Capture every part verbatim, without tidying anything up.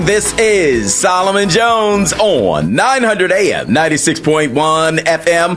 This is Solomon Jones on nine hundred A M, ninety-six point one F M,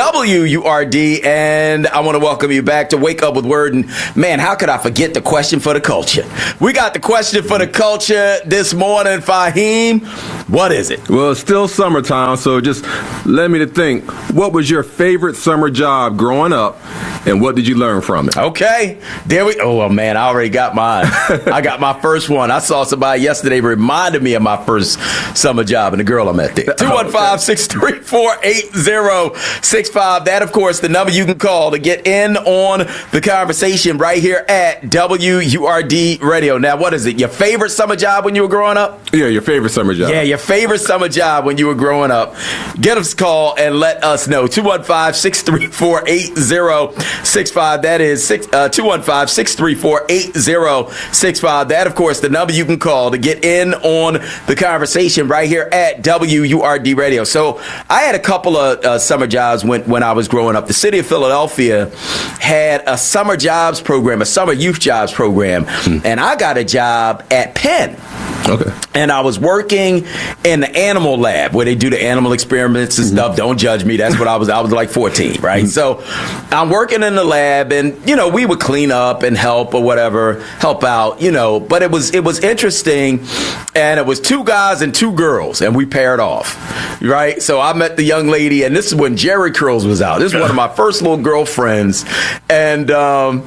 W U R D, and I want to welcome you back to Wake Up with Word. And man, how could I forget the question for the culture? We got the question for the culture this morning, Fahim. What is it? Well, it's still summertime, so just let me to think. What was your favorite summer job growing up, and what did you learn from it? Okay, there we. Oh well, man, I already got mine. I got my first one. I saw somebody yesterday reminded me of my first summer job, and the girl I met there. two one five, six three four, eight zero six five. That, of course, the number you can call to get in on the conversation right here at W U R D Radio. Now, what is it? Your favorite summer job when you were growing up? Yeah, your favorite summer job. Yeah, your favorite summer job when you were growing up. Get us a call and let us know. two one five, six three four, eight zero six five. That is six, uh, two one five, six three four, eight zero six five. That, of course, the number you can call to get in on the conversation right here at W U R D Radio. So I had a couple of uh, summer jobs when, when I was growing up. The city of Philadelphia had a summer jobs program, a summer youth jobs program, hmm. and I got a job at Penn. Okay. And I was working in the animal lab where they do the animal experiments and mm-hmm. stuff. Don't judge me. That's what I was. I was like fourteen, right? Mm-hmm. So I'm working in the lab, and you know, we would clean up and help or whatever, help out, you know. But it was it was interesting, and it was two guys and two girls, and we paired off, right? So I met the young lady, and this is when Jerry Curls was out. This is one of my first little girlfriends, and um,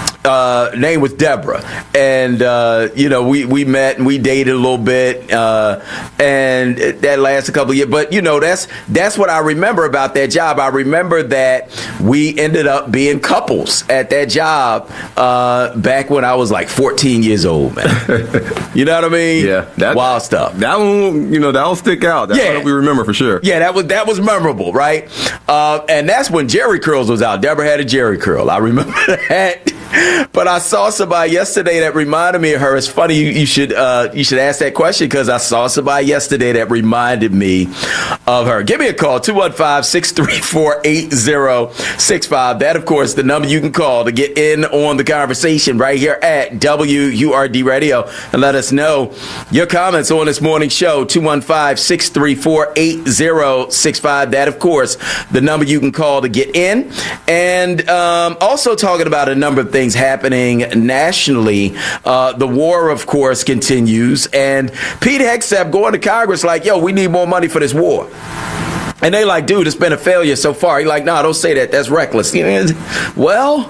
uh, name was Deborah, and uh, you know, we we met and we dated a little bit, uh, and that lasted a couple of years. But you know, that's that's what I remember about that job. I remember that we ended up being couples at that job uh, back when I was like fourteen years old, man. You know what I mean? Yeah, that, wild stuff. That one, you know, that'll stick out. That's yeah. what we remember for sure. Yeah, that was that was memorable, right? Uh, and that's when Jerry Curls was out. Deborah had a Jerry Curl. I remember that. But I saw somebody yesterday that reminded me of her. It's funny you, you should uh, you should ask that question because I saw somebody yesterday that reminded me of her. Give me a call, two one five, six three four, eight zero six five. That, of course, the number you can call to get in on the conversation right here at W U R D Radio and let us know your comments on this morning show, two one five, six three four, eight zero six five. That, of course, the number you can call to get in. And um, also talking about a number of things happening nationally. Uh, the war, of course, continues. And Pete Hegseth going to Congress like, yo, we need more money for this war. And they like, dude, it's been a failure so far. He's like, no, nah, don't say that. That's reckless. Well,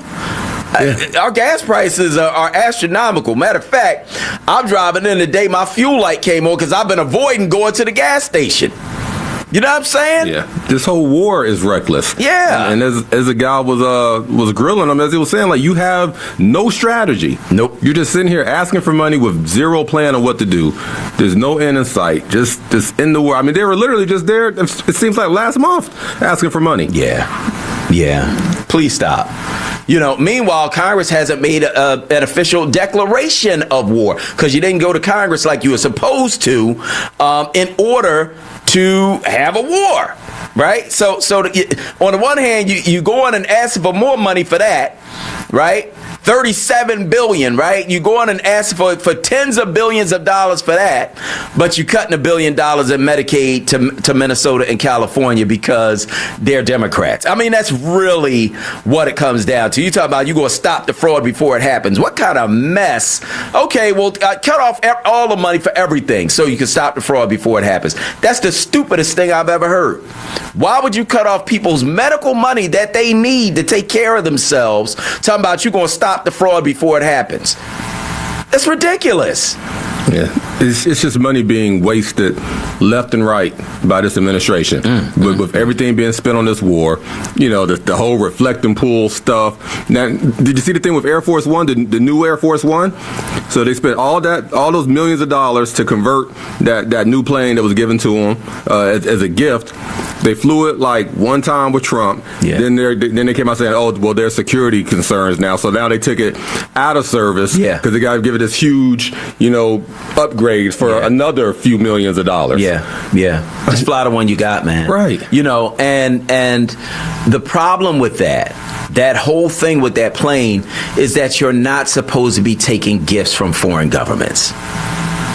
yeah. Our gas prices are, are astronomical. Matter of fact, I'm driving in the day my fuel light came on because I've been avoiding going to the gas station. You know what I'm saying? Yeah. This whole war is reckless. Yeah. And, and as as a guy was uh was grilling him, as he was saying, like, you have no strategy. Nope. You're just sitting here asking for money with zero plan on what to do. There's no end in sight. Just just in the war. I mean, they were literally just there, it seems like last month, asking for money. Yeah. Yeah. Please stop. You know, meanwhile, Congress hasn't made a, a, an official declaration of war because you didn't go to Congress like you were supposed to um, in order to have a war, right? So, so to, on the one hand, you, you go on and ask for more money for that, right? thirty-seven billion dollars, right? You go on and ask for, for tens of billions of dollars for that, but you're cutting a billion dollars in Medicaid to, to Minnesota and California because they're Democrats. I mean, that's really what it comes down to. You talk about you going to stop the fraud before it happens. What kind of mess? Okay, well, uh, cut off all the money for everything so you can stop the fraud before it happens. That's the stupidest thing I've ever heard. Why would you cut off people's medical money that they need to take care of themselves, talking about you going to stop the fraud before it happens? That's ridiculous. Yeah, it's, it's just money being wasted left and right by this administration. Mm, with, mm. with everything being spent on this war, you know, the, the whole reflecting pool stuff. Now, did you see the thing with Air Force One, the, the new Air Force One? So they spent all that, all those millions of dollars to convert that, that new plane that was given to them uh, as, as a gift. They flew it like one time with Trump. Yeah. Then they then they came out saying, "Oh, well, there's security concerns now." So now they took it out of service. Yeah. Because they got to give it this huge, you know, upgrade for yeah. another few millions of dollars. Yeah, yeah. Just fly the one you got, man. Right. You know, and and the problem with that, that whole thing with that plane, is that you're not supposed to be taking gifts from foreign governments.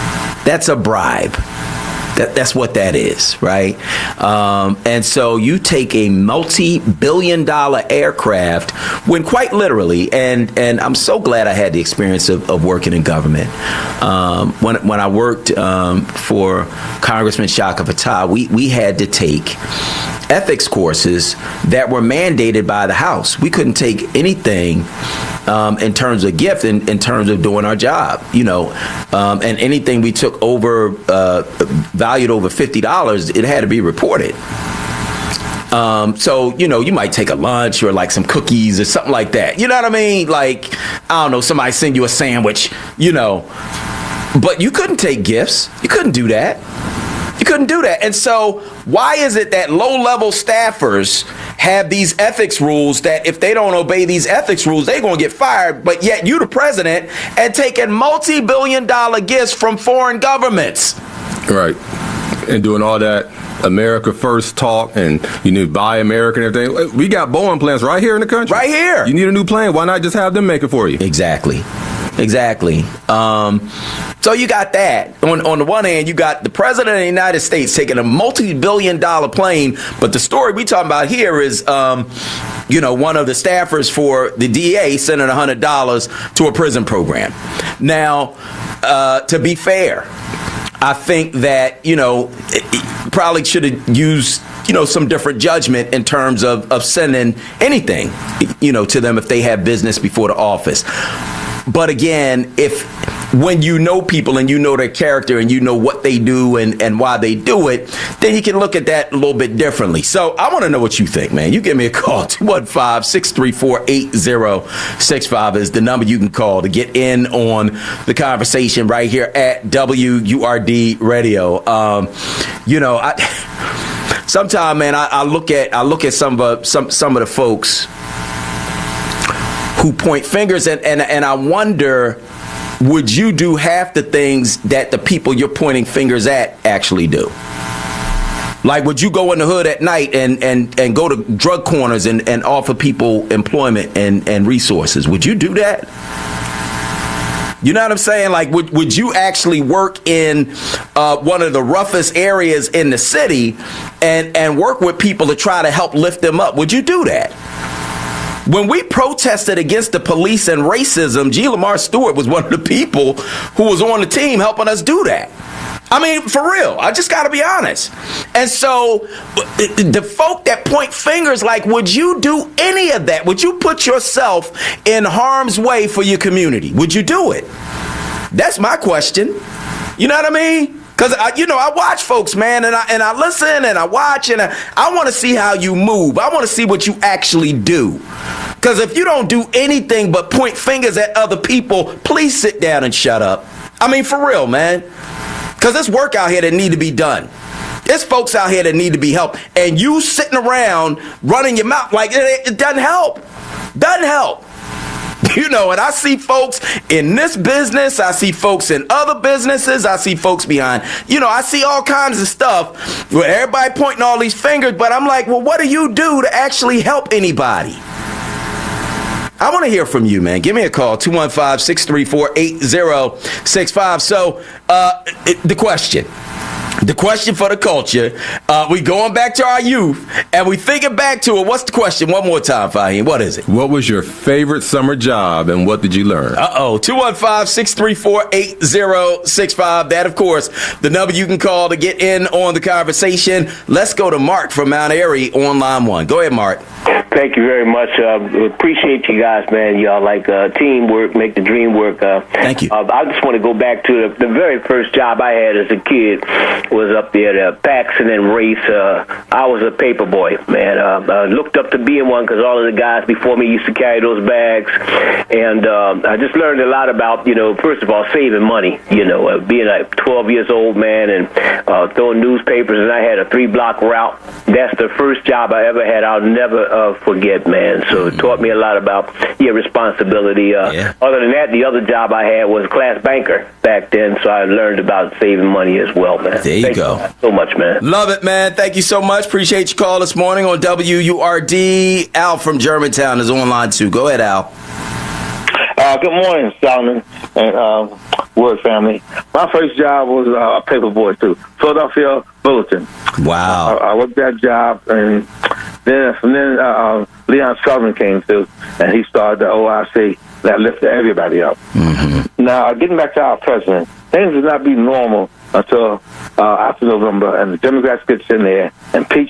That's a bribe. That, that's what that is, right? Um, and so you take a multi-billion dollar aircraft when quite literally, and, and I'm so glad I had the experience of, of working in government. Um, when, when I worked um, for Congressman Shaka Fattah, we, we had to take ethics courses that were mandated by the House. We couldn't take anything Um, in terms of gift, in, in terms of doing our job, you know, um, and anything we took over, uh, valued over fifty dollars, it had to be reported. Um, so, you know, you might take a lunch or like some cookies or something like that. You know what I mean? Like, I don't know, somebody send you a sandwich, you know, but you couldn't take gifts. You couldn't do that. You couldn't do that. And so why is it that low-level staffers have these ethics rules that if they don't obey these ethics rules, they're going to get fired, but yet you, the president, and taking multi-billion dollar gifts from foreign governments? Right. And doing all that America First talk and you need to buy America and everything. We got Boeing plants right here in the country. Right here. You need a new plane. Why not just have them make it for you? Exactly. Exactly. Um, so you got that. On, on the one hand, you got the president of the United States taking a multi-billion dollar plane. But the story we talking about here is, um, you know, one of the staffers for the D A sending one hundred dollars to a prison program. Now, uh, to be fair, I think that, you know, it, it probably should have used, you know, some different judgment in terms of, of sending anything, you know, to them if they have business before the office. But again, if when you know people and you know their character and you know what they do and, and why they do it, then you can look at that a little bit differently. So I want to know what you think, man. You give me a call. two one five, six three four, eight zero six five is the number you can call to get in on the conversation right here at W U R D Radio. Um, you know, I sometimes, man, I, I look at I look at some of some some of the folks who point fingers, and, and, and I wonder, would you do half the things that the people you're pointing fingers at actually do? Like, would you go in the hood at night and, and, and go to drug corners and, and offer people employment and, and resources? Would you do that? You know what I'm saying? Like, would, would you actually work in uh, one of the roughest areas in the city and, and work with people to try to help lift them up? Would you do that? When we protested against the police and racism, G. Lamar Stewart was one of the people who was on the team helping us do that. I mean, for real, I just got to be honest. And so the folk that point fingers, like, would you do any of that? Would you put yourself in harm's way for your community? Would you do it? That's my question. You know what I mean? Because, you know, I watch folks, man, and I and I listen and I watch, and I, I want to see how you move. I want to see what you actually do. Because if you don't do anything but point fingers at other people, please sit down and shut up. I mean, for real, man. Because there's work out here that need to be done. There's folks out here that need to be helped. And you sitting around running your mouth like it, it doesn't help. Doesn't help. You know, and I see folks in this business. I see folks in other businesses. I see folks behind, you know, I see all kinds of stuff where everybody pointing all these fingers. But I'm like, well, what do you do to actually help anybody? I want to hear from you, man. Give me a call, two one five, six three four, eight zero six five. So uh, it, the question. The question for the culture, uh, we going back to our youth, and we thinking back to it. What's the question? One more time, Fahim. What is it? What was your favorite summer job, and what did you learn? Uh-oh. two one five, six three four, eight zero six five. That, of course, the number you can call to get in on the conversation. Let's go to Mark from Mount Airy on line one. Go ahead, Mark. Thank you very much. Uh, appreciate you guys, man. Y'all like uh, teamwork, make the dream work. Uh, Thank you. Uh, I just want to go back to the, the very first job I had as a kid was up there at Paxson and Race. Uh, I was a paper boy, man. Uh, I looked up to being one because all of the guys before me used to carry those bags. And uh, I just learned a lot about, you know, first of all, saving money, you know, uh, being a twelve years old man and uh, throwing newspapers. And I had a three-block route. That's the first job I ever had. I'll never uh, forget, man. So it taught me a lot about your responsibility. Uh, yeah. Other than that, the other job I had was class banker back then, so I learned about saving money as well, man. There you Thank go. You so much, man. Love it, man. Thank you so much. Appreciate your call this morning on W U R D. Al from Germantown is on line two. Go ahead, Al. Uh, good morning, Solomon. And um, Word family. My first job was uh, a paper boy too, Philadelphia Bulletin. Wow. I, I worked that job, and then from then uh, Leon Sullivan came through, and he started the O I C that lifted everybody up. Mm-hmm. Now, getting back to our president, things will not be normal until uh, after November, and the Democrats get in there, impeach